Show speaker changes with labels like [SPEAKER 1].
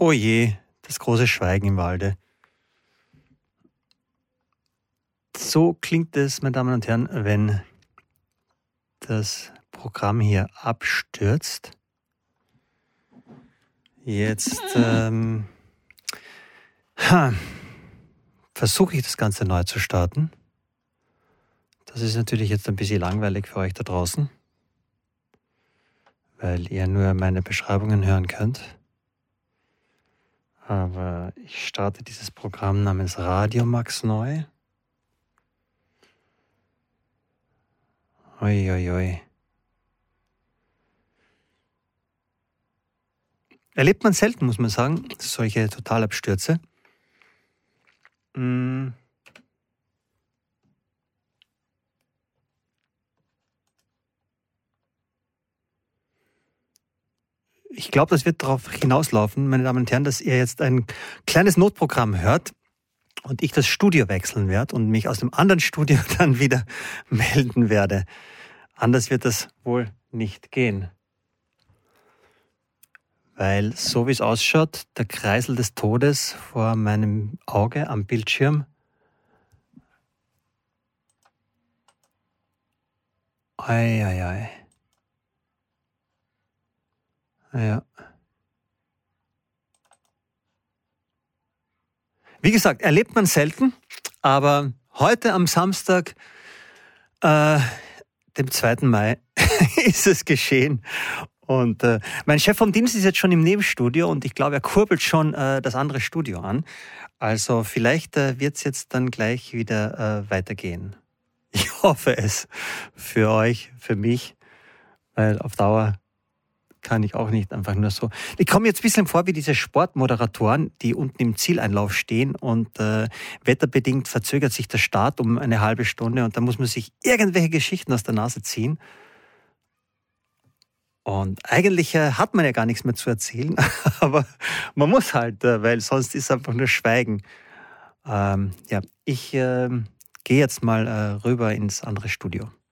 [SPEAKER 1] Oh je, das große Schweigen im Walde. So klingt es, meine Damen und Herren, wenn das Programm hier abstürzt. Jetzt versuche ich das Ganze neu zu starten. Das ist natürlich jetzt ein bisschen langweilig für euch da draußen, weil ihr nur meine Beschreibungen hören könnt. Aber ich starte dieses Programm namens Radio Max neu. Ui, ui, ui. Erlebt man selten, muss man sagen, solche Totalabstürze. Ich glaube, das wird darauf hinauslaufen, meine Damen und Herren, dass ihr jetzt ein kleines Notprogramm hört und ich das Studio wechseln werde und mich aus dem anderen Studio dann wieder melden werde. Anders wird das wohl nicht gehen. Weil so wie es ausschaut, der Kreisel des Todes vor meinem Auge am Bildschirm. Ei, ei, ei. Ja. Wie gesagt, erlebt man selten, aber heute am Samstag, dem 2. Mai, ist es geschehen. Und mein Chef vom Dienst ist jetzt schon im Nebenstudio und ich glaube, er kurbelt schon das andere Studio an. Also vielleicht wird es jetzt dann gleich wieder weitergehen. Ich hoffe es für euch, für mich, weil auf Dauer kann ich auch nicht einfach nur so. Ich komme jetzt ein bisschen vor wie diese Sportmoderatoren, die unten im Zieleinlauf stehen und wetterbedingt verzögert sich der Start um eine halbe Stunde und da muss man sich irgendwelche Geschichten aus der Nase ziehen. Und eigentlich hat man ja gar nichts mehr zu erzählen, aber man muss halt, weil sonst ist einfach nur Schweigen. Ich gehe jetzt mal rüber ins andere Studio.